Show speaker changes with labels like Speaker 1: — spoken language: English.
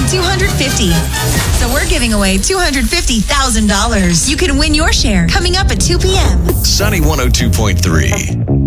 Speaker 1: $250. So we're giving away $250,000. You can win your share coming up at 2 p.m.
Speaker 2: Sunny 102.3.